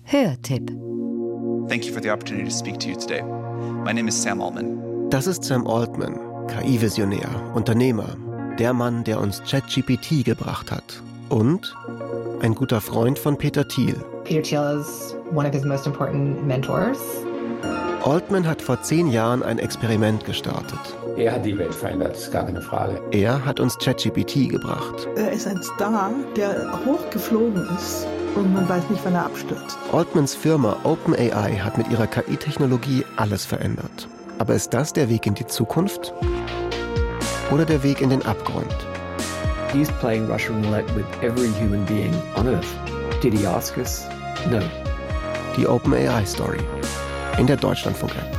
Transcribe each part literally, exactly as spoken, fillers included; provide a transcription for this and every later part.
Hörtipp. Thank you for the opportunity to speak to you today. My name is Sam Altman. Das ist Sam Altman, K I-Visionär, Unternehmer, der Mann, der uns ChatGPT gebracht hat. Und ein guter Freund von Peter Thiel. Peter Thiel is one of his most important mentors. Altman hat vor zehn Jahren ein Experiment gestartet. Er hat die Welt verändert, das ist gar keine Frage. Er hat uns ChatGPT gebracht. Er ist ein Star, der hochgeflogen ist und man weiß nicht, wann er abstürzt. Altmans Firma OpenAI hat mit ihrer K I-Technologie alles verändert. Aber ist das der Weg in die Zukunft? Oder der Weg in den Abgrund? He's playing Russian roulette with every human being on Earth. Did he ask us? No. Die OpenAI-Story in der Deutschlandfunk-App.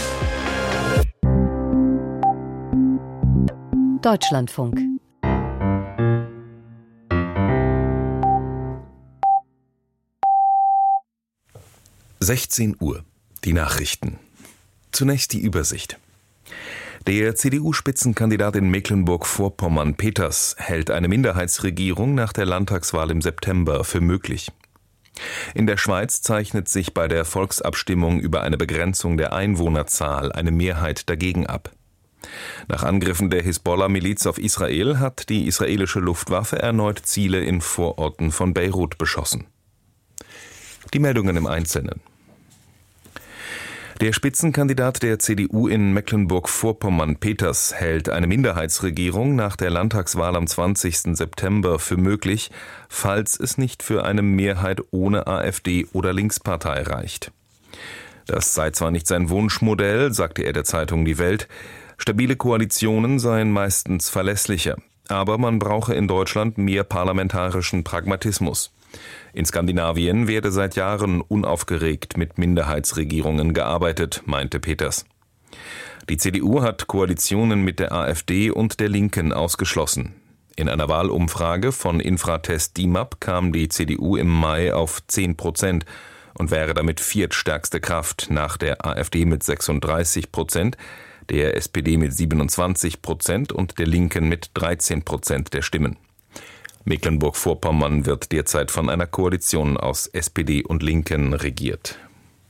Deutschlandfunk. sechzehn Uhr. Die Nachrichten. Zunächst die Übersicht. Der C D U-Spitzenkandidat in Mecklenburg-Vorpommern, Peters, hält eine Minderheitsregierung nach der Landtagswahl im September für möglich. In der Schweiz zeichnet sich bei der Volksabstimmung über eine Begrenzung der Einwohnerzahl eine Mehrheit dagegen ab. Nach Angriffen der Hisbollah-Miliz auf Israel hat die israelische Luftwaffe erneut Ziele in Vororten von Beirut beschossen. Die Meldungen im Einzelnen. Der Spitzenkandidat der C D U in Mecklenburg-Vorpommern, Peters, hält eine Minderheitsregierung nach der Landtagswahl am zwanzigsten September für möglich, falls es nicht für eine Mehrheit ohne AfD oder Linkspartei reicht. Das sei zwar nicht sein Wunschmodell, sagte er der Zeitung Die Welt, stabile Koalitionen seien meistens verlässlicher, aber man brauche in Deutschland mehr parlamentarischen Pragmatismus. In Skandinavien werde seit Jahren unaufgeregt mit Minderheitsregierungen gearbeitet, meinte Peters. Die C D U hat Koalitionen mit der AfD und der Linken ausgeschlossen. In einer Wahlumfrage von Infratest D I M A P kam die C D U im Mai auf zehn Prozent und wäre damit viertstärkste Kraft nach der AfD mit sechsunddreißig Prozent, der S P D mit siebenundzwanzig Prozent und der Linken mit dreizehn Prozent der Stimmen. Mecklenburg-Vorpommern wird derzeit von einer Koalition aus S P D und Linken regiert.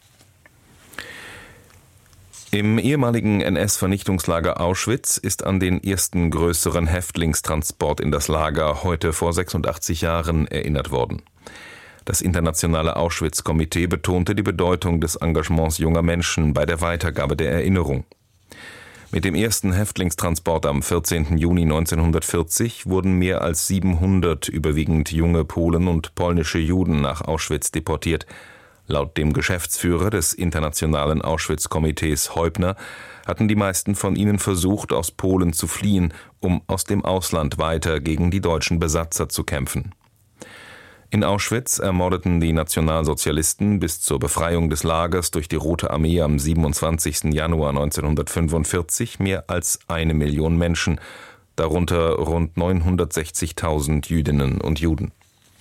Im ehemaligen N S-Vernichtungslager Auschwitz ist an den ersten größeren Häftlingstransport in das Lager heute vor sechsundachtzig Jahren erinnert worden. Das internationale Auschwitz-Komitee betonte die Bedeutung des Engagements junger Menschen bei der Weitergabe der Erinnerung. Mit dem ersten Häftlingstransport am vierzehnten Juni neunzehnhundertvierzig wurden mehr als siebenhundert überwiegend junge Polen und polnische Juden nach Auschwitz deportiert. Laut dem Geschäftsführer des Internationalen Auschwitz-Komitees Heubner hatten die meisten von ihnen versucht, aus Polen zu fliehen, um aus dem Ausland weiter gegen die deutschen Besatzer zu kämpfen. In Auschwitz ermordeten die Nationalsozialisten bis zur Befreiung des Lagers durch die Rote Armee am siebenundzwanzigsten Januar neunzehnhundertfünfundvierzig mehr als eine Million Menschen, darunter rund neunhundertsechzigtausend Jüdinnen und Juden.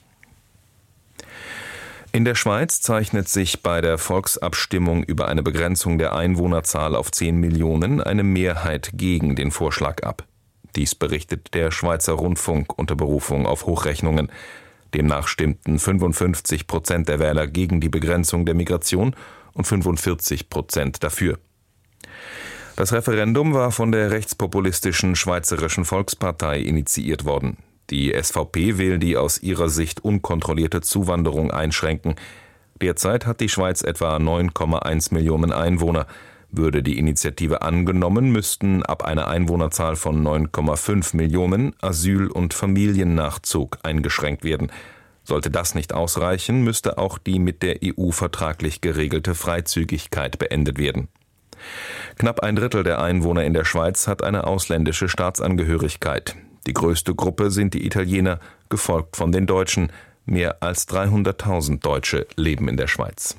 In der Schweiz zeichnet sich bei der Volksabstimmung über eine Begrenzung der Einwohnerzahl auf zehn Millionen eine Mehrheit gegen den Vorschlag ab. Dies berichtet der Schweizer Rundfunk unter Berufung auf Hochrechnungen. Demnach stimmten fünfundfünfzig Prozent der Wähler gegen die Begrenzung der Migration und fünfundvierzig Prozent dafür. Das Referendum war von der rechtspopulistischen Schweizerischen Volkspartei initiiert worden. Die S V P will die aus ihrer Sicht unkontrollierte Zuwanderung einschränken. Derzeit hat die Schweiz etwa neun Komma eins Millionen Einwohner. Würde die Initiative angenommen, müssten ab einer Einwohnerzahl von neun Komma fünf Millionen Asyl- und Familiennachzug eingeschränkt werden. Sollte das nicht ausreichen, müsste auch die mit der E U vertraglich geregelte Freizügigkeit beendet werden. Knapp ein Drittel der Einwohner in der Schweiz hat eine ausländische Staatsangehörigkeit. Die größte Gruppe sind die Italiener, gefolgt von den Deutschen. Mehr als dreihunderttausend Deutsche leben in der Schweiz.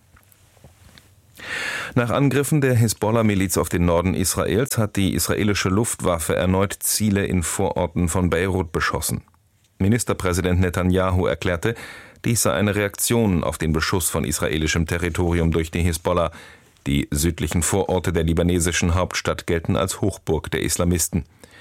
Nach Angriffen der Hisbollah-Miliz auf den Norden Israels hat die israelische Luftwaffe erneut Ziele in Vororten von Beirut beschossen. Ministerpräsident Netanyahu erklärte, dies sei eine Reaktion auf den Beschuss von israelischem Territorium durch die Hisbollah. Die südlichen Vororte der libanesischen Hauptstadt gelten als Hochburg der Islamisten.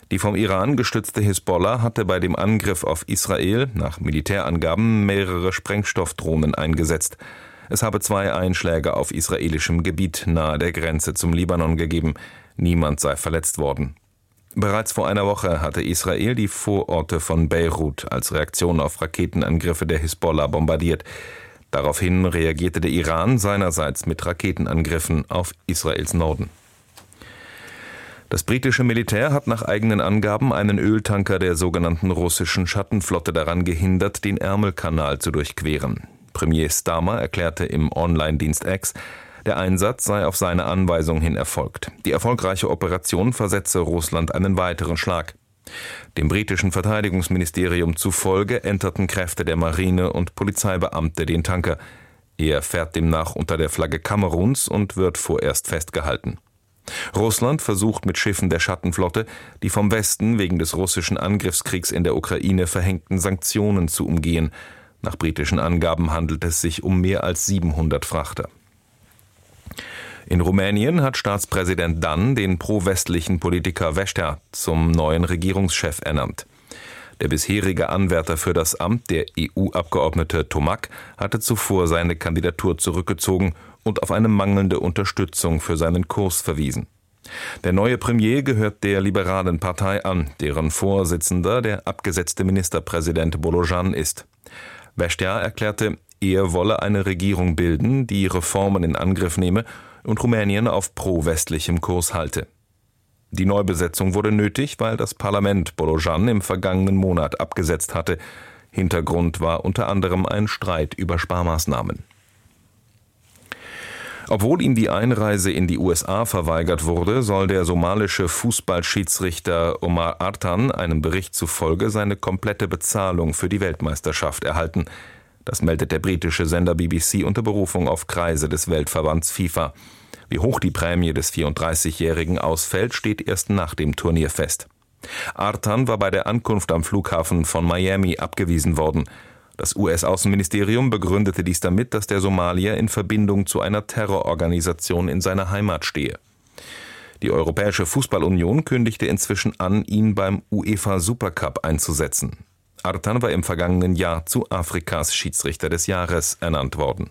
Die vom Iran gestützte Hisbollah hatte bei dem Angriff auf Israel nach Militärangaben mehrere Sprengstoffdrohnen eingesetzt. Es habe zwei Einschläge auf israelischem Gebiet nahe der Grenze zum Libanon gegeben. Niemand sei verletzt worden. Bereits vor einer Woche hatte Israel die Vororte von Beirut als Reaktion auf Raketenangriffe der Hisbollah bombardiert. Daraufhin reagierte der Iran seinerseits mit Raketenangriffen auf Israels Norden. Das britische Militär hat nach eigenen Angaben einen Öltanker der sogenannten russischen Schattenflotte daran gehindert, den Ärmelkanal zu durchqueren. Premier Starmer erklärte im Online-Dienst X, der Einsatz sei auf seine Anweisung hin erfolgt. Die erfolgreiche Operation versetze Russland einen weiteren Schlag. Dem britischen Verteidigungsministerium zufolge enterten Kräfte der Marine und Polizeibeamte den Tanker. Er fährt demnach unter der Flagge Kameruns und wird vorerst festgehalten. Russland versucht mit Schiffen der Schattenflotte, die vom Westen wegen des russischen Angriffskriegs in der Ukraine verhängten Sanktionen zu umgehen. Nach britischen Angaben handelt es sich um mehr als siebenhundert Frachter. In Rumänien hat Staatspräsident Dan den pro-westlichen Politiker Wester zum neuen Regierungschef ernannt. Der bisherige Anwärter für das Amt, der E U-Abgeordnete Tomac, hatte zuvor seine Kandidatur zurückgezogen und auf eine mangelnde Unterstützung für seinen Kurs verwiesen. Der neue Premier gehört der liberalen Partei an, deren Vorsitzender der abgesetzte Ministerpräsident Bolojan ist. Wester erklärte, er wolle eine Regierung bilden, die Reformen in Angriff nehme und Rumänien auf pro-westlichem Kurs halte. Die Neubesetzung wurde nötig, weil das Parlament Bolojan im vergangenen Monat abgesetzt hatte. Hintergrund war unter anderem ein Streit über Sparmaßnahmen. Obwohl ihm die Einreise in die U S A verweigert wurde, soll der somalische Fußballschiedsrichter Omar Artan einem Bericht zufolge seine komplette Bezahlung für die Weltmeisterschaft erhalten. Das meldet der britische Sender B B C unter Berufung auf Kreise des Weltverbands FIFA. Wie hoch die Prämie des vierunddreißigjährigen ausfällt, steht erst nach dem Turnier fest. Artan war bei der Ankunft am Flughafen von Miami abgewiesen worden. Das U S-Außenministerium begründete dies damit, dass der Somalier in Verbindung zu einer Terrororganisation in seiner Heimat stehe. Die Europäische Fußballunion kündigte inzwischen an, ihn beim UEFA Supercup einzusetzen. Artan war im vergangenen Jahr zu Afrikas Schiedsrichter des Jahres ernannt worden.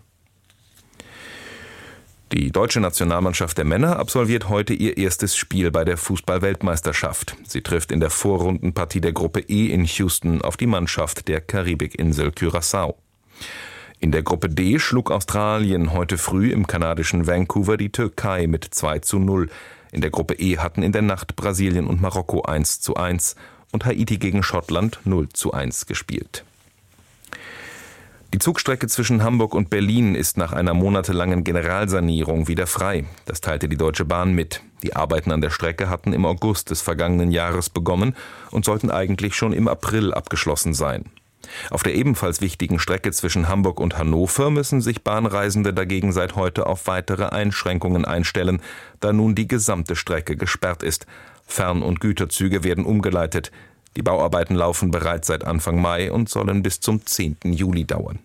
Die deutsche Nationalmannschaft der Männer absolviert heute ihr erstes Spiel bei der Fußball-Weltmeisterschaft. Sie trifft in der Vorrundenpartie der Gruppe E in Houston auf die Mannschaft der Karibikinsel Curaçao. In der Gruppe D schlug Australien heute früh im kanadischen Vancouver die Türkei mit zwei zu null. In der Gruppe E hatten in der Nacht Brasilien und Marokko eins zu eins und Haiti gegen Schottland null zu eins gespielt. Die Zugstrecke zwischen Hamburg und Berlin ist nach einer monatelangen Generalsanierung wieder frei. Das teilte die Deutsche Bahn mit. Die Arbeiten an der Strecke hatten im August des vergangenen Jahres begonnen und sollten eigentlich schon im April abgeschlossen sein. Auf der ebenfalls wichtigen Strecke zwischen Hamburg und Hannover müssen sich Bahnreisende dagegen seit heute auf weitere Einschränkungen einstellen, da nun die gesamte Strecke gesperrt ist. Fern- und Güterzüge werden umgeleitet. Die Bauarbeiten laufen bereits seit Anfang Mai und sollen bis zum zehnten Juli dauern.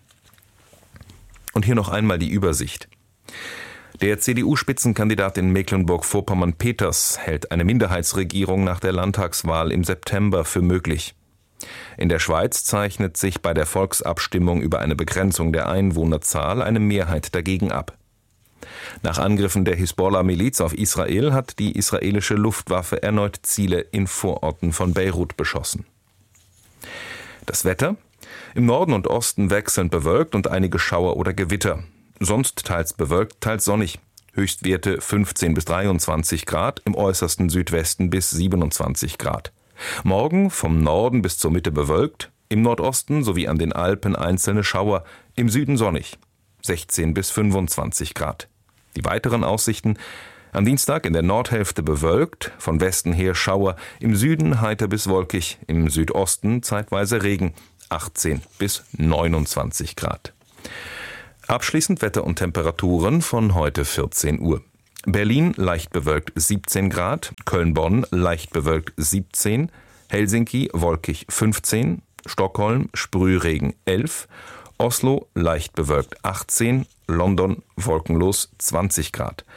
Und hier noch einmal die Übersicht. Der C D U-Spitzenkandidat in Mecklenburg-Vorpommern Peters hält eine Minderheitsregierung nach der Landtagswahl im September für möglich. In der Schweiz zeichnet sich bei der Volksabstimmung über eine Begrenzung der Einwohnerzahl eine Mehrheit dagegen ab. Nach Angriffen der Hisbollah-Miliz auf Israel hat die israelische Luftwaffe erneut Ziele in Vororten von Beirut beschossen. Das Wetter? Im Norden und Osten wechselnd bewölkt und einige Schauer oder Gewitter. Sonst teils bewölkt, teils sonnig. Höchstwerte fünfzehn bis dreiundzwanzig Grad, im äußersten Südwesten bis siebenundzwanzig Grad. Morgen vom Norden bis zur Mitte bewölkt, im Nordosten sowie an den Alpen einzelne Schauer, im Süden sonnig. sechzehn bis fünfundzwanzig Grad. Die weiteren Aussichten: am Dienstag in der Nordhälfte bewölkt, von Westen her Schauer, im Süden heiter bis wolkig, im Südosten zeitweise Regen, achtzehn bis neunundzwanzig Grad. Abschließend Wetter und Temperaturen von heute vierzehn Uhr. Berlin leicht bewölkt siebzehn Grad, Köln-Bonn leicht bewölkt siebzehn, Helsinki wolkig fünfzehn, Stockholm Sprühregen elf, Oslo leicht bewölkt achtzehn, London wolkenlos zwanzig Grad.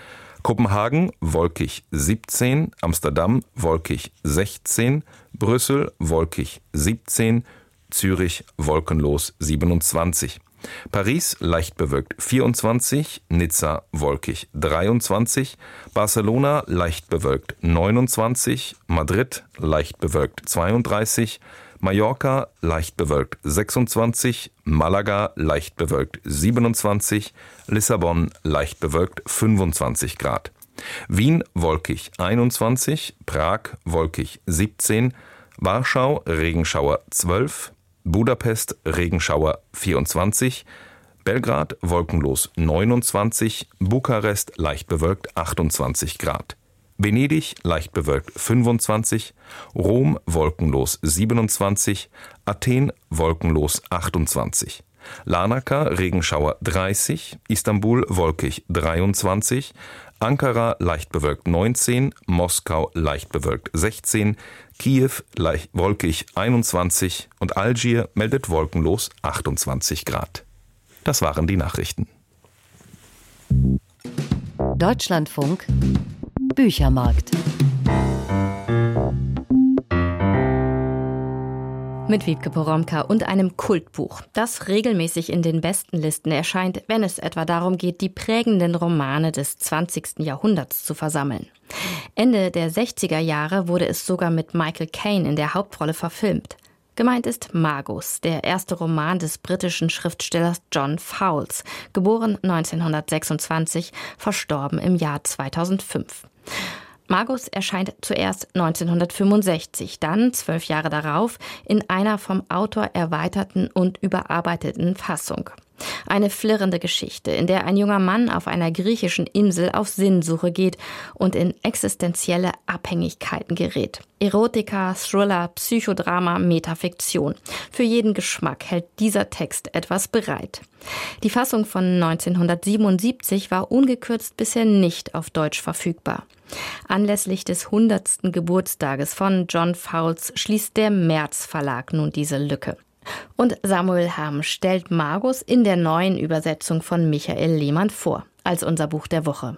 Kopenhagen wolkig siebzehn, Amsterdam wolkig sechzehn, Brüssel wolkig siebzehn, Zürich wolkenlos siebenundzwanzig. Paris leicht bewölkt vierundzwanzig, Nizza wolkig dreiundzwanzig, Barcelona leicht bewölkt neunundzwanzig, Madrid leicht bewölkt zweiunddreißig, Mallorca leicht bewölkt sechsundzwanzig, Malaga leicht bewölkt siebenundzwanzig, Lissabon leicht bewölkt fünfundzwanzig Grad. Wien wolkig einundzwanzig, Prag wolkig siebzehn, Warschau Regenschauer zwölf, Budapest Regenschauer vierundzwanzig, Belgrad wolkenlos neunundzwanzig, Bukarest leicht bewölkt achtundzwanzig Grad. Venedig leicht bewölkt fünfundzwanzig, Rom wolkenlos siebenundzwanzig, Athen wolkenlos achtundzwanzig. Larnaca Regenschauer dreißig, Istanbul wolkig dreiundzwanzig, Ankara leicht bewölkt neunzehn, Moskau leicht bewölkt sechzehn, Kiew leicht wolkig einundzwanzig und Algier meldet wolkenlos achtundzwanzig Grad. Das waren die Nachrichten. Deutschlandfunk Büchermarkt. Mit Wiebke Poromka und einem Kultbuch, das regelmäßig in den Bestenlisten erscheint, wenn es etwa darum geht, die prägenden Romane des zwanzigsten Jahrhunderts zu versammeln. Ende der sechziger Jahre wurde es sogar mit Michael Caine in der Hauptrolle verfilmt. Gemeint ist Magus, der erste Roman des britischen Schriftstellers John Fowles, geboren neunzehnhundertsechsundzwanzig, verstorben im Jahr zweitausendfünf. Magus erscheint zuerst neunzehnhundertfünfundsechzig, dann zwölf Jahre darauf in einer vom Autor erweiterten und überarbeiteten Fassung. Eine flirrende Geschichte, in der ein junger Mann auf einer griechischen Insel auf Sinnsuche geht und in existenzielle Abhängigkeiten gerät. Erotika, Thriller, Psychodrama, Metafiktion. Für jeden Geschmack hält dieser Text etwas bereit. Die Fassung von neunzehnhundertsiebenundsiebzig war ungekürzt bisher nicht auf Deutsch verfügbar. Anlässlich des hundertsten Geburtstages von John Fowles schließt der März Verlag nun diese Lücke. Und Samuel Hamm stellt Magus in der neuen Übersetzung von Michael Lehmann vor, als unser Buch der Woche.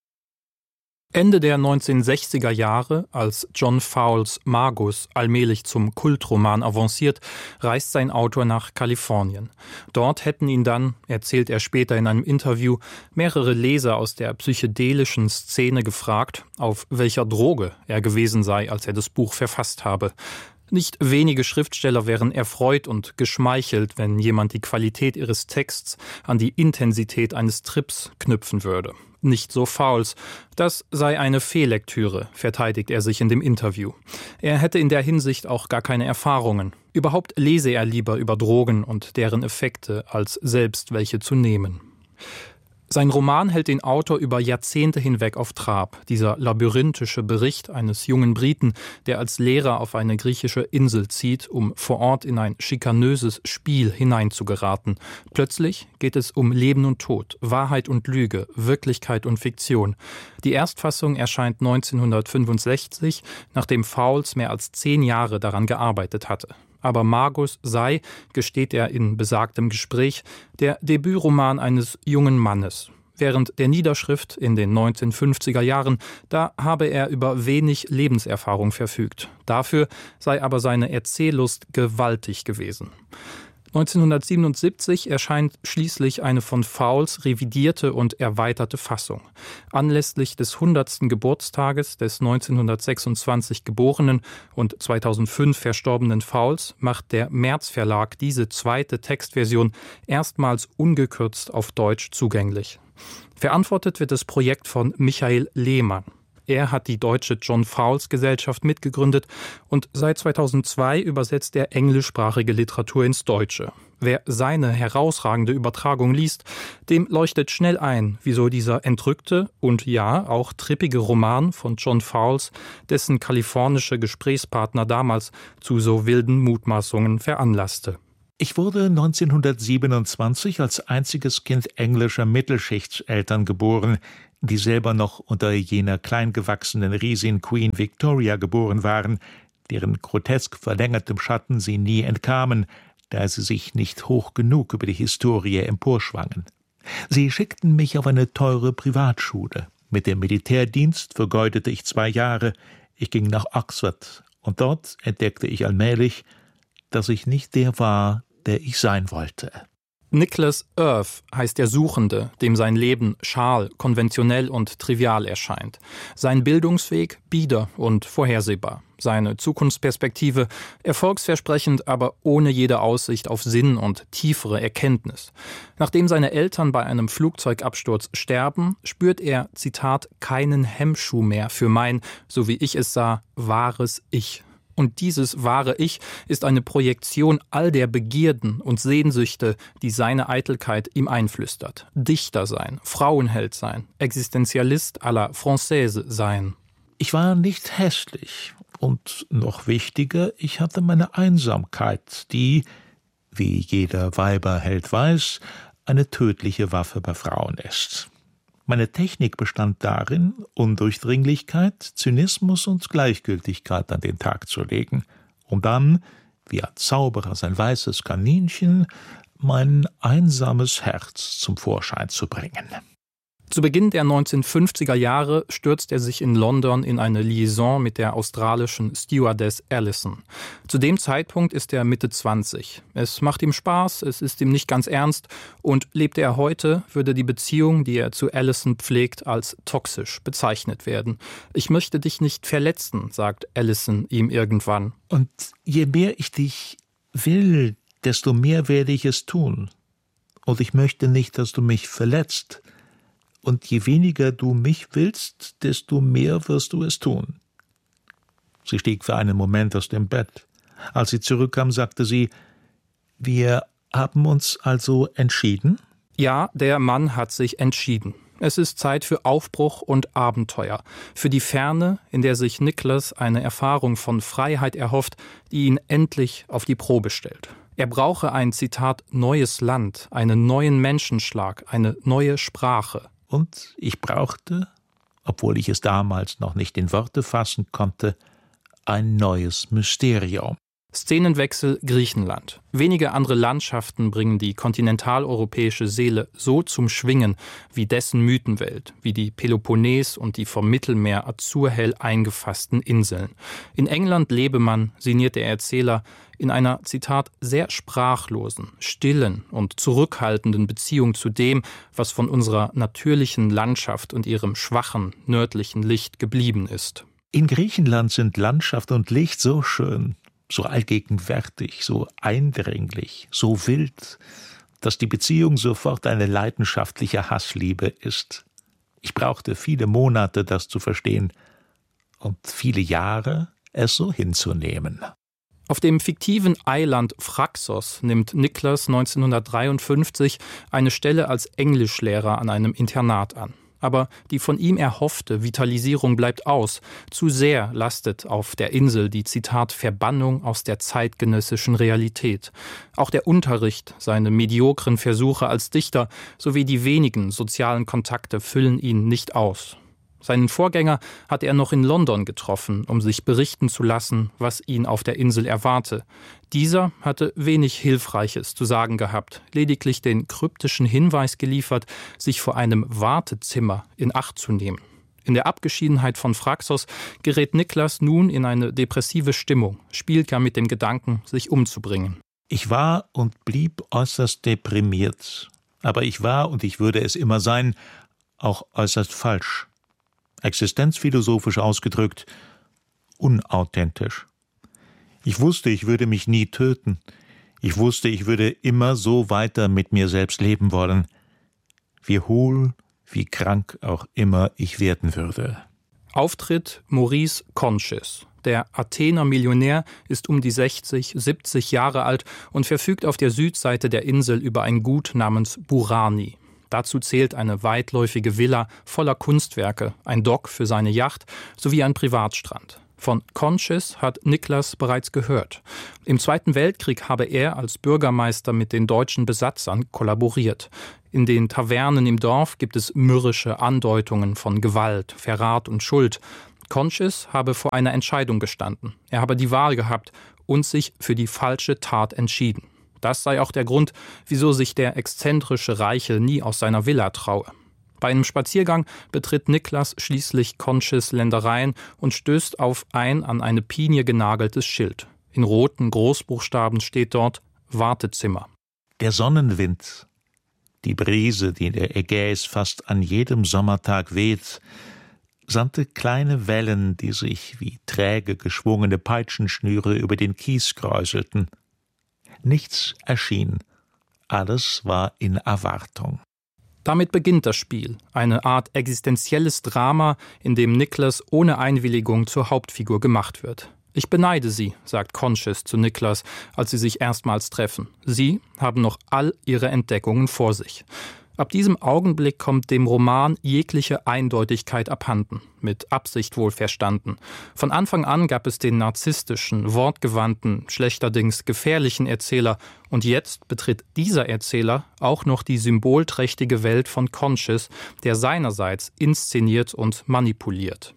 Ende der neunzehnhundertsechziger Jahre, als John Fowles Magus allmählich zum Kultroman avanciert, reist sein Autor nach Kalifornien. Dort hätten ihn dann, erzählt er später in einem Interview, mehrere Leser aus der psychedelischen Szene gefragt, auf welcher Droge er gewesen sei, als er das Buch verfasst habe. Nicht wenige Schriftsteller wären erfreut und geschmeichelt, wenn jemand die Qualität ihres Texts an die Intensität eines Trips knüpfen würde. Nicht so Fowles. Das sei eine Fehllektüre, verteidigt er sich in dem Interview. Er hätte in der Hinsicht auch gar keine Erfahrungen. Überhaupt lese er lieber über Drogen und deren Effekte, als selbst welche zu nehmen. Sein Roman hält den Autor über Jahrzehnte hinweg auf Trab. Dieser labyrinthische Bericht eines jungen Briten, der als Lehrer auf eine griechische Insel zieht, um vor Ort in ein schikanöses Spiel hineinzugeraten. Plötzlich geht es um Leben und Tod, Wahrheit und Lüge, Wirklichkeit und Fiktion. Die Erstfassung erscheint neunzehnhundertfünfundsechzig, nachdem Fowles mehr als zehn Jahre daran gearbeitet hatte. Aber Magus sei, gesteht er in besagtem Gespräch, der Debütroman eines jungen Mannes. Während der Niederschrift in den neunzehnhundertfünfziger Jahren, da habe er über wenig Lebenserfahrung verfügt. Dafür sei aber seine Erzähllust gewaltig gewesen. neunzehnhundertsiebenundsiebzig erscheint schließlich eine von Fowles revidierte und erweiterte Fassung. Anlässlich des hundertsten Geburtstages des neunzehnhundertsechsundzwanzig geborenen und zweitausendfünf verstorbenen Fowles macht der März Verlag diese zweite Textversion erstmals ungekürzt auf Deutsch zugänglich. Verantwortet wird das Projekt von Michael Lehmann. Er hat die deutsche John Fowles Gesellschaft mitgegründet und seit zweitausendzwei übersetzt er englischsprachige Literatur ins Deutsche. Wer seine herausragende Übertragung liest, dem leuchtet schnell ein, wieso dieser entrückte und ja auch trippige Roman von John Fowles, dessen kalifornische Gesprächspartner damals zu so wilden Mutmaßungen veranlasste. Ich wurde neunzehnhundertsiebenundzwanzig als einziges Kind englischer Mittelschichtseltern geboren, die selber noch unter jener kleingewachsenen Riesin Queen Victoria geboren waren, deren grotesk verlängertem Schatten sie nie entkamen, da sie sich nicht hoch genug über die Historie emporschwangen. Sie schickten mich auf eine teure Privatschule. Mit dem Militärdienst vergeudete ich zwei Jahre. Ich ging nach Oxford und dort entdeckte ich allmählich, dass ich nicht der war, der ich sein wollte. Nicholas Earth heißt der Suchende, dem sein Leben schal, konventionell und trivial erscheint. Sein Bildungsweg bieder und vorhersehbar. Seine Zukunftsperspektive erfolgsversprechend, aber ohne jede Aussicht auf Sinn und tiefere Erkenntnis. Nachdem seine Eltern bei einem Flugzeugabsturz sterben, spürt er, Zitat, keinen Hemmschuh mehr für mein, so wie ich es sah, wahres Ich. Und dieses wahre Ich ist eine Projektion all der Begierden und Sehnsüchte, die seine Eitelkeit ihm einflüstert. Dichter sein, Frauenheld sein, Existenzialist à la Française sein. Ich war nicht hässlich und noch wichtiger, ich hatte meine Einsamkeit, die, wie jeder Weiberheld weiß, eine tödliche Waffe bei Frauen ist. Meine Technik bestand darin, Undurchdringlichkeit, Zynismus und Gleichgültigkeit an den Tag zu legen, um dann, wie ein Zauberer sein weißes Kaninchen, mein einsames Herz zum Vorschein zu bringen. Zu Beginn der neunzehnhundertfünfziger Jahre stürzt er sich in London in eine Liaison mit der australischen Stewardess Alison. Zu dem Zeitpunkt ist er Mitte zwanzig. Es macht ihm Spaß, es ist ihm nicht ganz ernst und lebte er heute, würde die Beziehung, die er zu Alison pflegt, als toxisch bezeichnet werden. Ich möchte dich nicht verletzen, sagt Alison ihm irgendwann. Und je mehr ich dich will, desto mehr werde ich es tun. Und ich möchte nicht, dass du mich verletzt. Und je weniger du mich willst, desto mehr wirst du es tun. Sie stieg für einen Moment aus dem Bett. Als sie zurückkam, sagte sie, wir haben uns also entschieden? Ja, der Mann hat sich entschieden. Es ist Zeit für Aufbruch und Abenteuer, für die Ferne, in der sich Nicholas eine Erfahrung von Freiheit erhofft, die ihn endlich auf die Probe stellt. Er brauche ein, Zitat, neues Land, einen neuen Menschenschlag, eine neue Sprache. Und ich brauchte, obwohl ich es damals noch nicht in Worte fassen konnte, ein neues Mysterium. Szenenwechsel Griechenland. Wenige andere Landschaften bringen die kontinentaleuropäische Seele so zum Schwingen wie dessen Mythenwelt, wie die Peloponnes und die vom Mittelmeer azurhell eingefassten Inseln. In England lebe man, sinniert der Erzähler, in einer, Zitat, sehr sprachlosen, stillen und zurückhaltenden Beziehung zu dem, was von unserer natürlichen Landschaft und ihrem schwachen, nördlichen Licht geblieben ist. In Griechenland sind Landschaft und Licht so schön, so allgegenwärtig, so eindringlich, so wild, dass die Beziehung sofort eine leidenschaftliche Hassliebe ist. Ich brauchte viele Monate, das zu verstehen, und viele Jahre, es so hinzunehmen. Auf dem fiktiven Eiland Phraxos nimmt Nicholas neunzehnhundertdreiundfünfzig eine Stelle als Englischlehrer an einem Internat an. Aber die von ihm erhoffte Vitalisierung bleibt aus. Zu sehr lastet auf der Insel die, Zitat, Verbannung aus der zeitgenössischen Realität. Auch der Unterricht, seine mediokren Versuche als Dichter sowie die wenigen sozialen Kontakte füllen ihn nicht aus. Seinen Vorgänger hat er noch in London getroffen, um sich berichten zu lassen, was ihn auf der Insel erwarte. Dieser hatte wenig Hilfreiches zu sagen gehabt, lediglich den kryptischen Hinweis geliefert, sich vor einem Wartezimmer in Acht zu nehmen. In der Abgeschiedenheit von Phraxos gerät Nicholas nun in eine depressive Stimmung, spielt gar mit dem Gedanken, sich umzubringen. Ich war und blieb äußerst deprimiert, aber ich war, und ich würde es immer sein, auch äußerst falsch. Existenzphilosophisch ausgedrückt, unauthentisch. Ich wusste, ich würde mich nie töten. Ich wusste, ich würde immer so weiter mit mir selbst leben wollen, wie hohl, wie krank auch immer ich werden würde. Auftritt Maurice Conches. Der Athener Millionär ist um die sechzig, siebzig Jahre alt und verfügt auf der Südseite der Insel über ein Gut namens Burani. Dazu zählt eine weitläufige Villa voller Kunstwerke, ein Dock für seine Yacht sowie ein Privatstrand. Von Conches hat Nicholas bereits gehört. Im Zweiten Weltkrieg habe er als Bürgermeister mit den deutschen Besatzern kollaboriert. In den Tavernen im Dorf gibt es mürrische Andeutungen von Gewalt, Verrat und Schuld. Conches habe vor einer Entscheidung gestanden. Er habe die Wahl gehabt und sich für die falsche Tat entschieden. Das sei auch der Grund, wieso sich der exzentrische Reiche nie aus seiner Villa traue. Bei einem Spaziergang betritt Niklas schließlich Conchys Ländereien und stößt auf ein an eine Pinie genageltes Schild. In roten Großbuchstaben steht dort Wartezimmer. Der Sonnenwind, die Brise, die in der Ägäis fast an jedem Sommertag weht, sandte kleine Wellen, die sich wie träge geschwungene Peitschenschnüre über den Kies kräuselten. Nichts erschien, alles war in Erwartung. Damit beginnt das Spiel, eine Art existenzielles Drama, in dem Niklas ohne Einwilligung zur Hauptfigur gemacht wird. »Ich beneide Sie«, sagt Conchys zu Niklas, als sie sich erstmals treffen. Sie haben noch all ihre Entdeckungen vor sich. Ab diesem Augenblick kommt dem Roman jegliche Eindeutigkeit abhanden, mit Absicht wohl verstanden. Von Anfang an gab es den narzisstischen, wortgewandten, schlechterdings gefährlichen Erzähler, und jetzt betritt dieser Erzähler auch noch die symbolträchtige Welt von Conchys, der seinerseits inszeniert und manipuliert.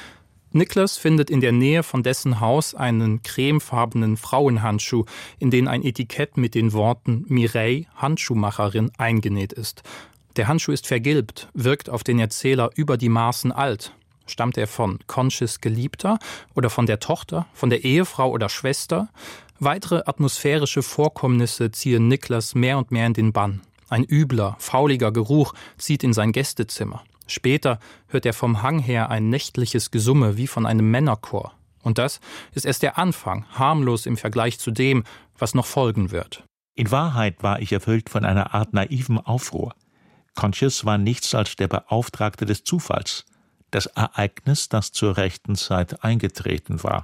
Niklas findet in der Nähe von dessen Haus einen cremefarbenen Frauenhandschuh, in den ein Etikett mit den Worten Mireille, Handschuhmacherin, eingenäht ist. Der Handschuh ist vergilbt, wirkt auf den Erzähler über die Maßen alt. Stammt er von Conchys Geliebter oder von der Tochter, von der Ehefrau oder Schwester? Weitere atmosphärische Vorkommnisse ziehen Niklas mehr und mehr in den Bann. Ein übler, fauliger Geruch zieht in sein Gästezimmer. Später hört er vom Hang her ein nächtliches Gesumme wie von einem Männerchor. Und das ist erst der Anfang, harmlos im Vergleich zu dem, was noch folgen wird. In Wahrheit war ich erfüllt von einer Art naiven Aufruhr. Conchys war nichts als der Beauftragte des Zufalls, das Ereignis, das zur rechten Zeit eingetreten war.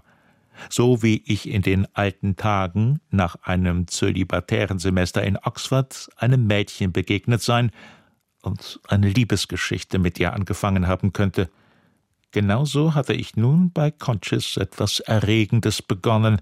So wie ich in den alten Tagen nach einem zölibatären Semester in Oxford einem Mädchen begegnet sein und eine Liebesgeschichte mit ihr angefangen haben könnte. Genauso hatte ich nun bei Conchys etwas Erregendes begonnen.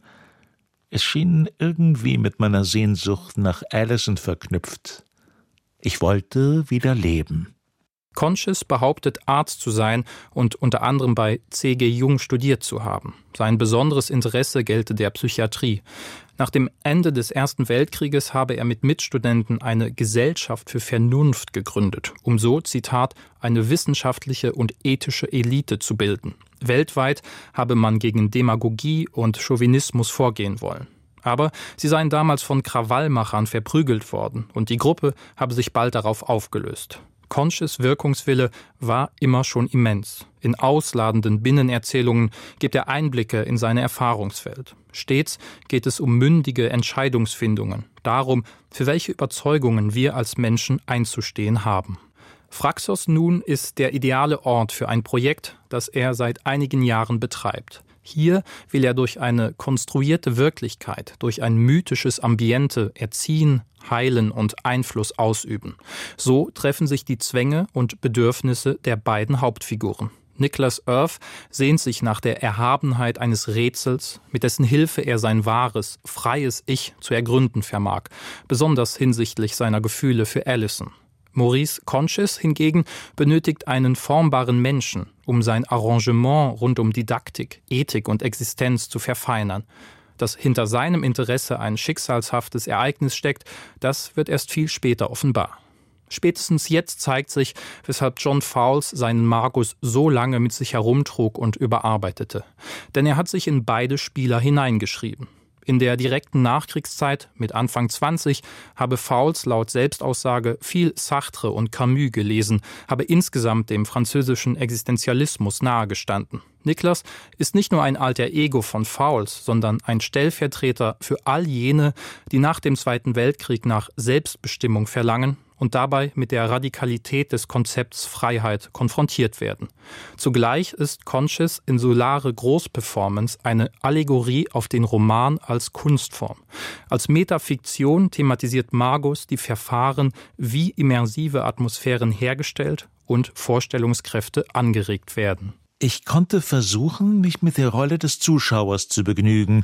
Es schien irgendwie mit meiner Sehnsucht nach Alison verknüpft. Ich wollte wieder leben. Conchys behauptet, Arzt zu sein und unter anderem bei C G Jung studiert zu haben. Sein besonderes Interesse gelte der Psychiatrie. Nach dem Ende des Ersten Weltkrieges habe er mit Mitstudenten eine Gesellschaft für Vernunft gegründet, um so, Zitat, eine wissenschaftliche und ethische Elite zu bilden. Weltweit habe man gegen Demagogie und Chauvinismus vorgehen wollen. Aber sie seien damals von Krawallmachern verprügelt worden und die Gruppe habe sich bald darauf aufgelöst. Conchys Wirkungswille war immer schon immens. In ausladenden Binnenerzählungen gibt er Einblicke in seine Erfahrungswelt. Stets geht es um mündige Entscheidungsfindungen, darum, für welche Überzeugungen wir als Menschen einzustehen haben. Phraxos nun ist der ideale Ort für ein Projekt, das er seit einigen Jahren betreibt. Hier will er durch eine konstruierte Wirklichkeit, durch ein mythisches Ambiente erziehen, heilen und Einfluss ausüben. So treffen sich die Zwänge und Bedürfnisse der beiden Hauptfiguren. Nicholas Earp sehnt sich nach der Erhabenheit eines Rätsels, mit dessen Hilfe er sein wahres, freies Ich zu ergründen vermag, besonders hinsichtlich seiner Gefühle für Alison. Maurice Conchys hingegen benötigt einen formbaren Menschen, um sein Arrangement rund um Didaktik, Ethik und Existenz zu verfeinern. Dass hinter seinem Interesse ein schicksalshaftes Ereignis steckt, das wird erst viel später offenbar. Spätestens jetzt zeigt sich, weshalb John Fowles seinen Magus so lange mit sich herumtrug und überarbeitete. Denn er hat sich in beide Spieler hineingeschrieben. In der direkten Nachkriegszeit, mit Anfang zwanzig, habe Fowles laut Selbstaussage viel Sartre und Camus gelesen, habe insgesamt dem französischen Existenzialismus nahegestanden. Niklas ist nicht nur ein alter Ego von Fowles, sondern ein Stellvertreter für all jene, die nach dem Zweiten Weltkrieg nach Selbstbestimmung verlangen und dabei mit der Radikalität des Konzepts Freiheit konfrontiert werden. Zugleich ist Conchys insulare Großperformance eine Allegorie auf den Roman als Kunstform. Als Metafiktion thematisiert Magus die Verfahren, wie immersive Atmosphären hergestellt und Vorstellungskräfte angeregt werden. Ich konnte versuchen, mich mit der Rolle des Zuschauers zu begnügen,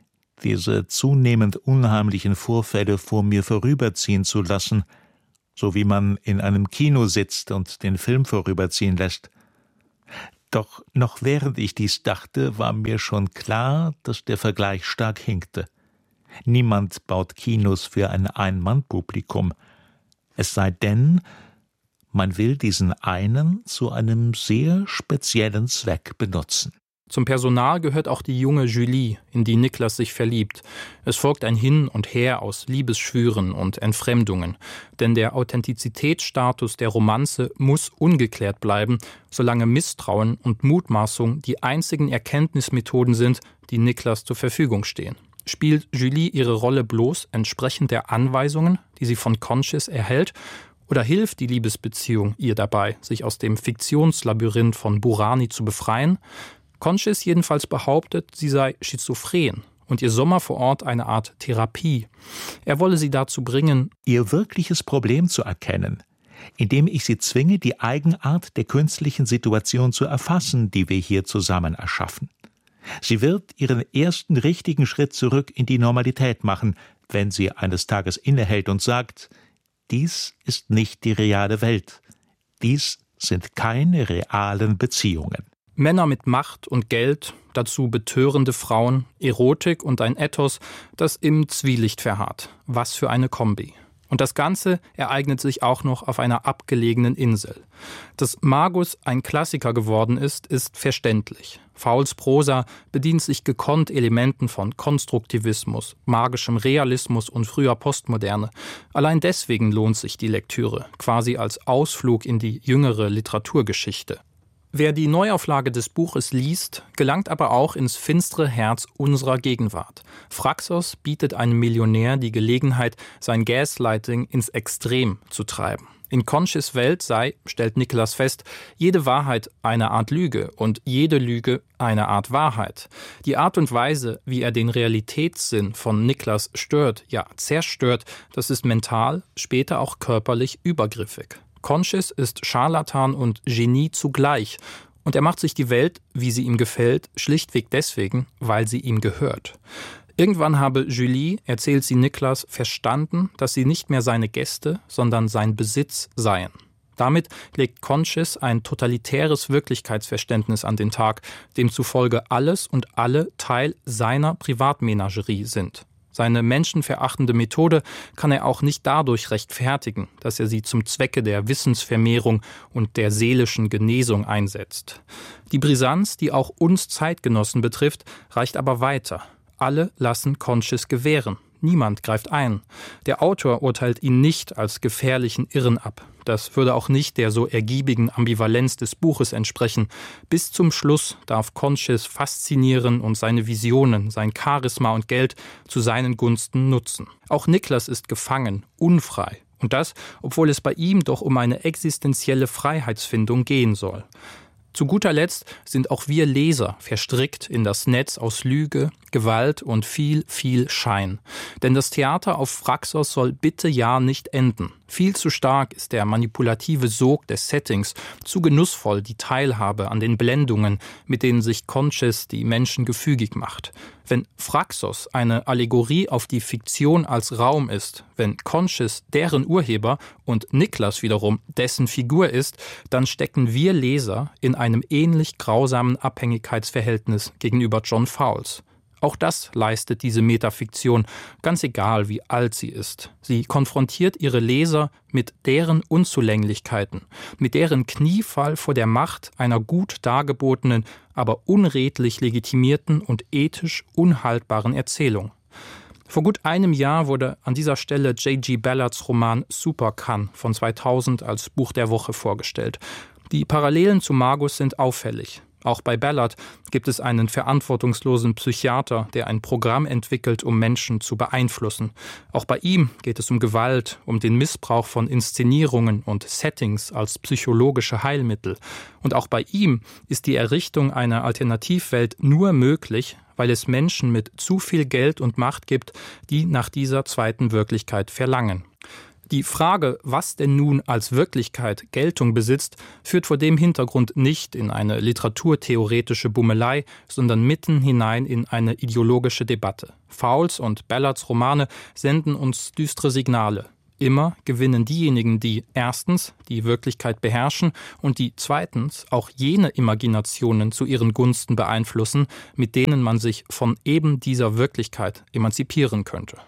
diese zunehmend unheimlichen Vorfälle vor mir vorüberziehen zu lassen, so wie man in einem Kino sitzt und den Film vorüberziehen lässt. Doch noch während ich dies dachte, war mir schon klar, dass der Vergleich stark hinkte. Niemand baut Kinos für ein Ein-Mann-Publikum. Es sei denn, Man will diesen einen zu einem sehr speziellen Zweck benutzen. Zum Personal gehört auch die junge Julie, in die Niklas sich verliebt. Es folgt ein Hin und Her aus Liebesschwüren und Entfremdungen. Denn der Authentizitätsstatus der Romanze muss ungeklärt bleiben, solange Misstrauen und Mutmaßung die einzigen Erkenntnismethoden sind, die Niklas zur Verfügung stehen. Spielt Julie ihre Rolle bloß entsprechend der Anweisungen, die sie von Conscious erhält, oder hilft die Liebesbeziehung ihr dabei, sich aus dem Fiktionslabyrinth von Burani zu befreien? Conscious jedenfalls behauptet, sie sei schizophren und ihr Sommer vor Ort eine Art Therapie. Er wolle sie dazu bringen, ihr wirkliches Problem zu erkennen, indem ich sie zwinge, die Eigenart der künstlichen Situation zu erfassen, die wir hier zusammen erschaffen. Sie wird ihren ersten richtigen Schritt zurück in die Normalität machen, wenn sie eines Tages innehält und sagt, dies ist nicht die reale Welt, dies sind keine realen Beziehungen. Männer mit Macht und Geld, dazu betörende Frauen, Erotik und ein Ethos, das im Zwielicht verharrt. Was für eine Kombi. Und das Ganze ereignet sich auch noch auf einer abgelegenen Insel. Dass Magus ein Klassiker geworden ist, ist verständlich. Fowles Prosa bedient sich gekonnt Elementen von Konstruktivismus, magischem Realismus und früher Postmoderne. Allein deswegen lohnt sich die Lektüre, quasi als Ausflug in die jüngere Literaturgeschichte. Wer die Neuauflage des Buches liest, gelangt aber auch ins finstere Herz unserer Gegenwart. Phraxos bietet einem Millionär die Gelegenheit, sein Gaslighting ins Extrem zu treiben. In Conscious Welt sei, stellt Niklas fest, jede Wahrheit eine Art Lüge und jede Lüge eine Art Wahrheit. Die Art und Weise, wie er den Realitätssinn von Niklas stört, ja zerstört, das ist mental, später auch körperlich übergriffig. Conscious ist Scharlatan und Genie zugleich und er macht sich die Welt, wie sie ihm gefällt, schlichtweg deswegen, weil sie ihm gehört. Irgendwann habe Julie, erzählt sie Niklas, verstanden, dass sie nicht mehr seine Gäste, sondern sein Besitz seien. Damit legt Conscious ein totalitäres Wirklichkeitsverständnis an den Tag, demzufolge alles und alle Teil seiner Privatmenagerie sind. Seine menschenverachtende Methode kann er auch nicht dadurch rechtfertigen, dass er sie zum Zwecke der Wissensvermehrung und der seelischen Genesung einsetzt. Die Brisanz, die auch uns Zeitgenossen betrifft, reicht aber weiter. Alle lassen Conscious gewähren. Niemand greift ein. Der Autor urteilt ihn nicht als gefährlichen Irren ab. Das würde auch nicht der so ergiebigen Ambivalenz des Buches entsprechen. Bis zum Schluss darf Conscious faszinieren und seine Visionen, sein Charisma und Geld zu seinen Gunsten nutzen. Auch Niklas ist gefangen, unfrei. Und das, obwohl es bei ihm doch um eine existenzielle Freiheitsfindung gehen soll. Zu guter Letzt sind auch wir Leser verstrickt in das Netz aus Lüge, Gewalt und viel, viel Schein. Denn das Theater auf Phraxos soll bitte ja nicht enden. Viel zu stark ist der manipulative Sog des Settings, zu genussvoll die Teilhabe an den Blendungen, mit denen sich Conscious die Menschen gefügig macht. Wenn Phraxos eine Allegorie auf die Fiktion als Raum ist, wenn Conscious deren Urheber und Niklas wiederum dessen Figur ist, dann stecken wir Leser in einem ähnlich grausamen Abhängigkeitsverhältnis gegenüber John Fowles. Auch das leistet diese Metafiktion, ganz egal wie alt sie ist. Sie konfrontiert ihre Leser mit deren Unzulänglichkeiten, mit deren Kniefall vor der Macht einer gut dargebotenen, aber unredlich legitimierten und ethisch unhaltbaren Erzählung. Vor gut einem Jahr wurde an dieser Stelle J G Ballards Roman Super-Khan von zweitausend als Buch der Woche vorgestellt. Die Parallelen zu Magus sind auffällig. Auch bei Ballard gibt es einen verantwortungslosen Psychiater, der ein Programm entwickelt, um Menschen zu beeinflussen. Auch bei ihm geht es um Gewalt, um den Missbrauch von Inszenierungen und Settings als psychologische Heilmittel. Und auch bei ihm ist die Errichtung einer Alternativwelt nur möglich, weil es Menschen mit zu viel Geld und Macht gibt, die nach dieser zweiten Wirklichkeit verlangen. Die Frage, was denn nun als Wirklichkeit Geltung besitzt, führt vor dem Hintergrund nicht in eine literaturtheoretische Bummelei, sondern mitten hinein in eine ideologische Debatte. Fowles und Ballards Romane senden uns düstere Signale. Immer gewinnen diejenigen, die erstens die Wirklichkeit beherrschen und die zweitens auch jene Imaginationen zu ihren Gunsten beeinflussen, mit denen man sich von eben dieser Wirklichkeit emanzipieren könnte.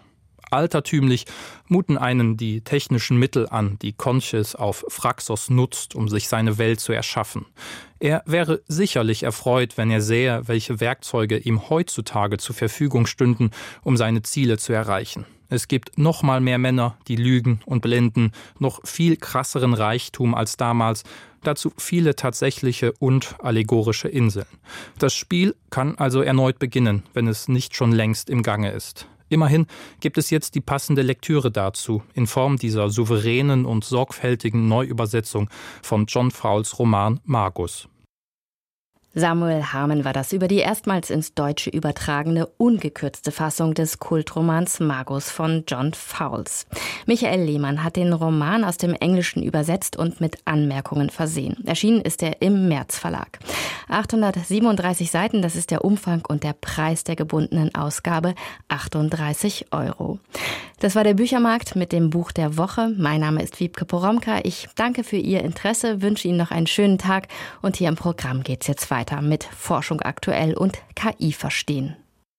Altertümlich muten einen die technischen Mittel an, die Conchis auf Phraxos nutzt, um sich seine Welt zu erschaffen. Er wäre sicherlich erfreut, wenn er sähe, welche Werkzeuge ihm heutzutage zur Verfügung stünden, um seine Ziele zu erreichen. Es gibt noch mal mehr Männer, die lügen und blenden, noch viel krasseren Reichtum als damals, dazu viele tatsächliche und allegorische Inseln. Das Spiel kann also erneut beginnen, wenn es nicht schon längst im Gange ist. Immerhin gibt es jetzt die passende Lektüre dazu, in Form dieser souveränen und sorgfältigen Neuübersetzung von John Fowles Roman Magus. Samuel Harmon war das über die erstmals ins Deutsche übertragene, ungekürzte Fassung des Kultromans Magus von John Fowles. Michael Lehmann hat den Roman aus dem Englischen übersetzt und mit Anmerkungen versehen. Erschienen ist er im März Verlag. achthundertsiebenunddreißig Seiten, das ist der Umfang und der Preis der gebundenen Ausgabe, achtunddreißig Euro. Das war der Büchermarkt mit dem Buch der Woche. Mein Name ist Wiebke Poromka. Ich danke für Ihr Interesse, wünsche Ihnen noch einen schönen Tag und hier im Programm geht's jetzt weiter mit Forschung aktuell und K I verstehen.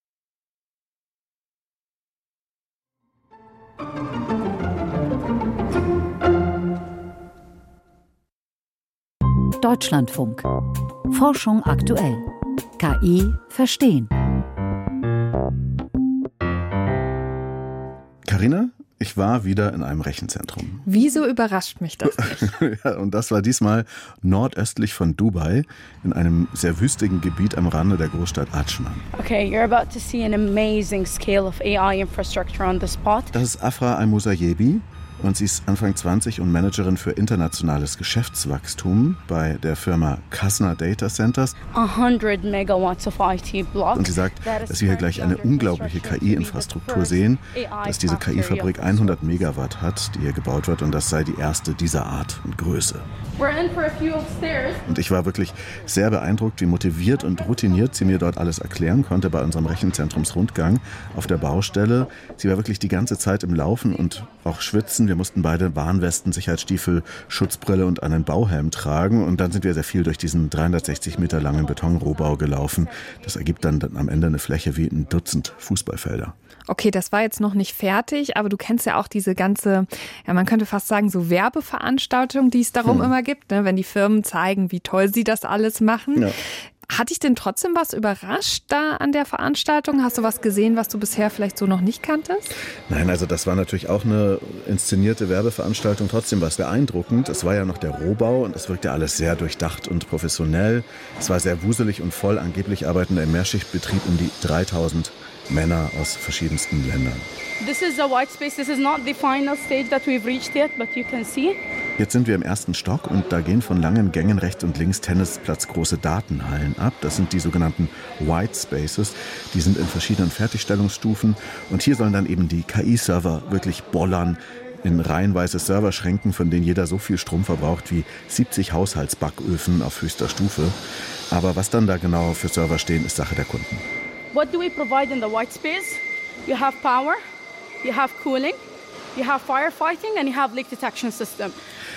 Deutschlandfunk. Forschung aktuell. K I verstehen. Carina, ich war wieder in einem Rechenzentrum. Wieso überrascht mich das nicht? Ja, und das war diesmal nordöstlich von Dubai, in einem sehr wüstigen Gebiet am Rande der Großstadt Ajman. Okay, you're about to see an amazing scale of A I infrastructure on the spot. Das ist Afra Al-Musayebi. Und sie ist Anfang zwanzig und Managerin für internationales Geschäftswachstum bei der Firma Kasna Data Centers. hundert megawatts of I T blocks. Und sie sagt, dass wir hier gleich eine unglaubliche K I-Infrastruktur sehen, dass diese K I-Fabrik hundert Megawatt hat, die hier gebaut wird, und das sei die erste dieser Art und Größe. Und ich war wirklich sehr beeindruckt, wie motiviert und routiniert sie mir dort alles erklären konnte bei unserem Rechenzentrumsrundgang auf der Baustelle. Sie war wirklich die ganze Zeit im Laufen und auch schwitzen. Wir mussten beide Warnwesten, Sicherheitsstiefel, Schutzbrille und einen Bauhelm tragen. Und dann sind wir sehr viel durch diesen dreihundertsechzig Meter langen Betonrohbau gelaufen. Das ergibt dann, dann am Ende eine Fläche wie ein Dutzend Fußballfelder. Okay, das war jetzt noch nicht fertig, aber du kennst ja auch diese ganze, ja, man könnte fast sagen, so Werbeveranstaltung, die es darum hm. immer gibt, ne, wenn die Firmen zeigen, wie toll sie das alles machen. Ja. Hat dich denn trotzdem was überrascht da an der Veranstaltung? Hast du was gesehen, was du bisher vielleicht so noch nicht kanntest? Nein, also das war natürlich auch eine inszenierte Werbeveranstaltung. Trotzdem war es beeindruckend. Es war ja noch der Rohbau und es wirkte alles sehr durchdacht und professionell. Es war sehr wuselig und voll. Angeblich arbeiten im Mehrschichtbetrieb um die dreitausend Männer aus verschiedensten Ländern. This is a white space. This is not the final stage that we've reached yet, but you can see. Jetzt sind wir im ersten Stock und da gehen von langen Gängen rechts und links tennisplatzgroße Datenhallen ab. Das sind die sogenannten White Spaces. Die sind in verschiedenen Fertigstellungsstufen und hier sollen dann eben die K I-Server wirklich bollern in reihenweise Serverschränken, von denen jeder so viel Strom verbraucht wie siebzig Haushaltsbacköfen auf höchster Stufe. Aber was dann da genau für Server stehen, ist Sache der Kunden. What do we provide in the white space? You have power, you have cooling, you have firefighting and you have leak detection system.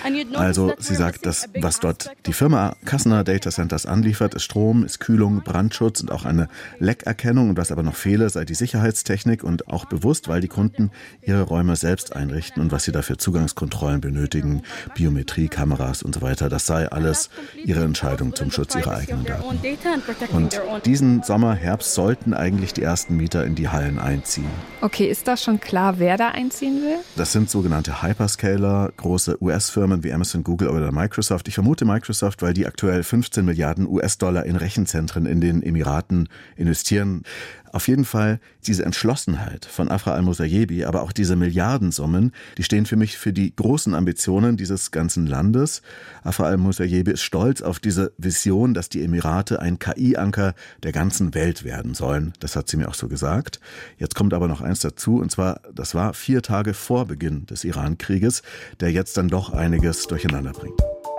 Also sie sagt, dass was dort die Firma Kasna Data Centers anliefert, ist Strom, ist Kühlung, Brandschutz und auch eine Leckerkennung. Und was aber noch fehle, sei die Sicherheitstechnik und auch bewusst, weil die Kunden ihre Räume selbst einrichten und was sie dafür Zugangskontrollen benötigen, Biometrie, Kameras und so weiter. Das sei alles ihre Entscheidung zum Schutz ihrer eigenen Daten. Und diesen Sommer, Herbst sollten eigentlich die ersten Mieter in die Hallen einziehen. Okay, ist das schon klar, wer da einziehen will? Das sind sogenannte Hyperscaler, große U S-Firmen wie Amazon, Google oder Microsoft. Ich vermute Microsoft, weil die aktuell fünfzehn Milliarden U S-Dollar in Rechenzentren in den Emiraten investieren. Auf jeden Fall diese Entschlossenheit von Afra Al-Musayebi, aber auch diese Milliardensummen, die stehen für mich für die großen Ambitionen dieses ganzen Landes. Afra Al-Musayebi ist stolz auf diese Vision, dass die Emirate ein K I-Anker der ganzen Welt werden sollen. Das hat sie mir auch so gesagt. Jetzt kommt aber noch eins dazu, und zwar, das war vier Tage vor Beginn des Iran-Krieges, der jetzt dann doch einiges durcheinander bringt.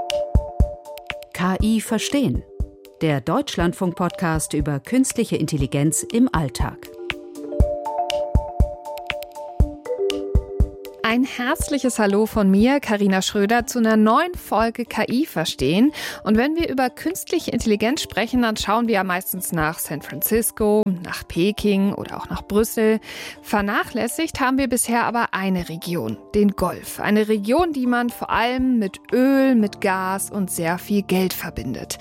K I verstehen. Der Deutschlandfunk-Podcast über künstliche Intelligenz im Alltag. Ein herzliches Hallo von mir, Carina Schröder, zu einer neuen Folge K I verstehen. Und wenn wir über künstliche Intelligenz sprechen, dann schauen wir ja meistens nach San Francisco, nach Peking oder auch nach Brüssel. Vernachlässigt haben wir bisher aber eine Region, den Golf. Eine Region, die man vor allem mit Öl, mit Gas und sehr viel Geld verbindet.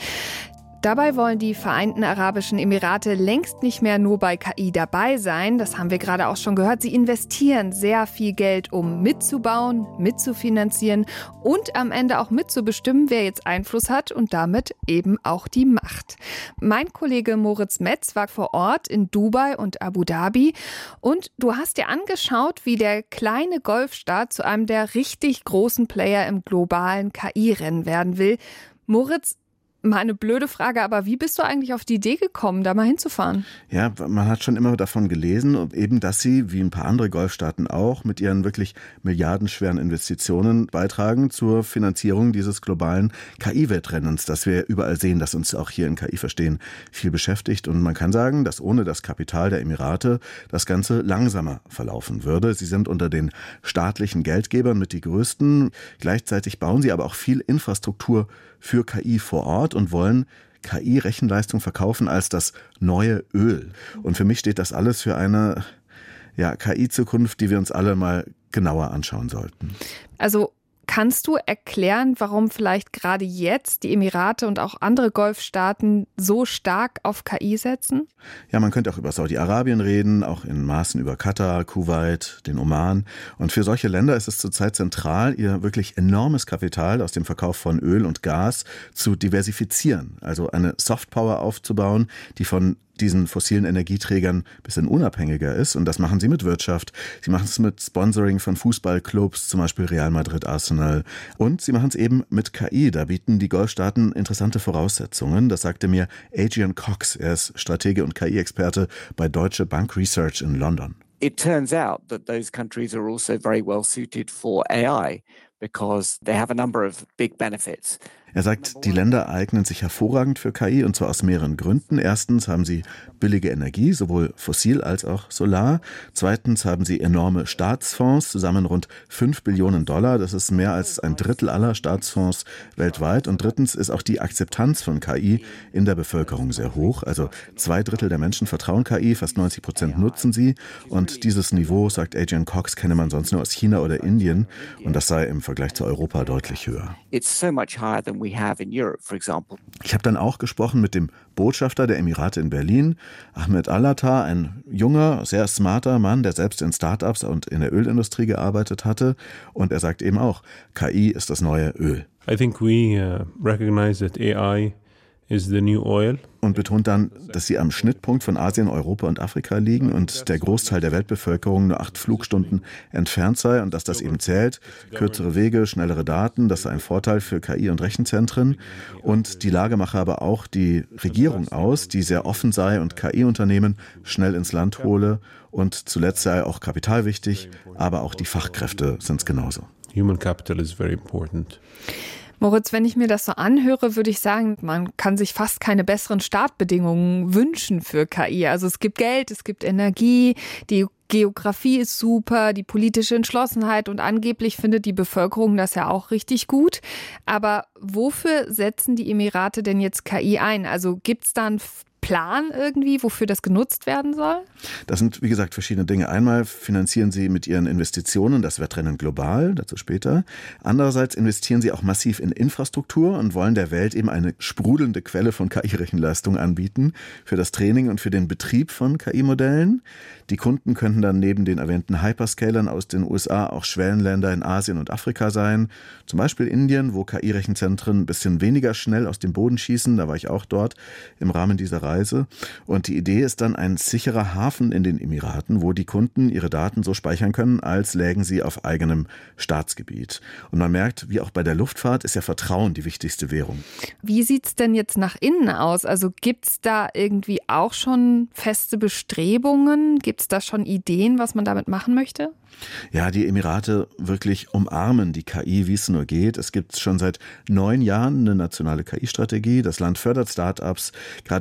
Dabei wollen die Vereinten Arabischen Emirate längst nicht mehr nur bei K I dabei sein. Das haben wir gerade auch schon gehört. Sie investieren sehr viel Geld, um mitzubauen, mitzufinanzieren und am Ende auch mitzubestimmen, wer jetzt Einfluss hat und damit eben auch die Macht. Mein Kollege Moritz Metz war vor Ort in Dubai und Abu Dhabi. Und du hast dir angeschaut, wie der kleine Golfstaat zu einem der richtig großen Player im globalen K I-Rennen werden will. Moritz, mal eine blöde Frage, aber wie bist du eigentlich auf die Idee gekommen, da mal hinzufahren? Ja, man hat schon immer davon gelesen, eben, dass sie, wie ein paar andere Golfstaaten auch, mit ihren wirklich milliardenschweren Investitionen beitragen zur Finanzierung dieses globalen K I-Wettrennens, das wir überall sehen, das uns auch hier in K I verstehen viel beschäftigt. Und man kann sagen, dass ohne das Kapital der Emirate das Ganze langsamer verlaufen würde. Sie sind unter den staatlichen Geldgebern mit die größten. Gleichzeitig bauen sie aber auch viel Infrastruktur für K I vor Ort und wollen K I-Rechenleistung verkaufen als das neue Öl. Und für mich steht das alles für eine ja, K I-Zukunft, die wir uns alle mal genauer anschauen sollten. Also kannst du erklären, warum vielleicht gerade jetzt die Emirate und auch andere Golfstaaten so stark auf K I setzen? Ja, man könnte auch über Saudi-Arabien reden, auch in Maßen über Katar, Kuwait, den Oman. Und für solche Länder ist es zurzeit zentral, ihr wirklich enormes Kapital aus dem Verkauf von Öl und Gas zu diversifizieren. Also eine Softpower aufzubauen, die von diesen fossilen Energieträgern ein bisschen unabhängiger ist. Und das machen sie mit Wirtschaft. Sie machen es mit Sponsoring von Fußballclubs, zum Beispiel Real Madrid, Arsenal. Und sie machen es eben mit K I. Da bieten die Golfstaaten interessante Voraussetzungen. Das sagte mir Adrian Cox. Er ist Stratege und K I-Experte bei Deutsche Bank Research in London. It turns out that those countries are also very well suited for A I because they have a number of big benefits. Er sagt, die Länder eignen sich hervorragend für K I und zwar aus mehreren Gründen. Erstens haben sie billige Energie, sowohl fossil als auch solar. Zweitens haben sie enorme Staatsfonds, zusammen rund fünf Billionen Dollar. Das ist mehr als ein Drittel aller Staatsfonds weltweit. Und drittens ist auch die Akzeptanz von K I in der Bevölkerung sehr hoch. Also zwei Drittel der Menschen vertrauen K I, fast neunzig Prozent nutzen sie. Und dieses Niveau, sagt Adrian Cox, kenne man sonst nur aus China oder Indien. Und das sei im Vergleich zu Europa deutlich höher. It's so much higher than we have in Europe, for example. Ich habe dann auch gesprochen mit dem Botschafter der Emirate in Berlin, Ahmed Al-Attar, ein junger, sehr smarter Mann, der selbst in Start-ups und in der Ölindustrie gearbeitet hatte. Und er sagt eben auch, K I ist das neue Öl. I think we uh, recognize that A I is the new oil. Und betont dann, dass sie am Schnittpunkt von Asien, Europa und Afrika liegen und der Großteil der Weltbevölkerung nur acht Flugstunden entfernt sei und dass das eben zählt. Kürzere Wege, schnellere Daten, das sei ein Vorteil für K I und Rechenzentren. Und die Lage mache aber auch die Regierung aus, die sehr offen sei und K I-Unternehmen schnell ins Land hole. Und zuletzt sei auch Kapital wichtig, aber auch die Fachkräfte sind es genauso. Human capital is very important. Moritz, wenn ich mir das so anhöre, würde ich sagen, man kann sich fast keine besseren Startbedingungen wünschen für K I. Also es gibt Geld, es gibt Energie, die Geografie ist super, die politische Entschlossenheit und angeblich findet die Bevölkerung das ja auch richtig gut. Aber wofür setzen die Emirate denn jetzt K I ein? Also gibt es da einen Plan irgendwie, wofür das genutzt werden soll? Das sind, wie gesagt, verschiedene Dinge. Einmal finanzieren sie mit ihren Investitionen das Wettrennen global, dazu später. Andererseits investieren sie auch massiv in Infrastruktur und wollen der Welt eben eine sprudelnde Quelle von K I-Rechenleistung anbieten für das Training und für den Betrieb von K I-Modellen. Die Kunden könnten dann neben den erwähnten Hyperscalern aus den U S A auch Schwellenländer in Asien und Afrika sein. Zum Beispiel Indien, wo K I-Rechenzentren ein bisschen weniger schnell aus dem Boden schießen. Da war ich auch dort im Rahmen dieser Reise. Und die Idee ist dann ein sicherer Hafen in den Emiraten, wo die Kunden ihre Daten so speichern können, als lägen sie auf eigenem Staatsgebiet. Und man merkt, wie auch bei der Luftfahrt, ist ja Vertrauen die wichtigste Währung. Wie sieht es denn jetzt nach innen aus? Also gibt es da irgendwie auch schon feste Bestrebungen? Gibt es da schon Ideen, was man damit machen möchte? Ja, die Emirate wirklich umarmen die K I, wie es nur geht. Es gibt schon seit neun Jahren eine nationale K I-Strategie. Das Land fördert Start-ups. Gerade in Dubai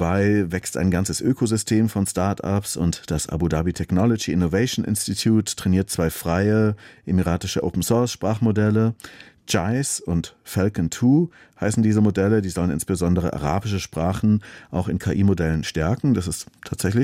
Dubai wächst ein ganzes Ökosystem von Start-ups und das Abu Dhabi Technology Innovation Institute trainiert zwei freie emiratische Open-Source-Sprachmodelle. Jais und Falcon zwei heißen diese Modelle. Die sollen insbesondere arabische Sprachen auch in K I-Modellen stärken. Das ist tatsächlich